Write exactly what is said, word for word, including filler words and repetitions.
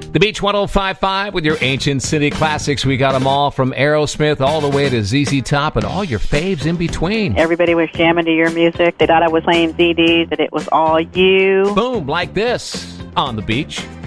The Beach one oh five point five with your Ancient City classics. We got them all from Aerosmith all the way to Z Z Top and all your faves in between. Everybody was jamming to your music. They thought I was playing C Ds, and it was all you. Boom, like this on The Beach.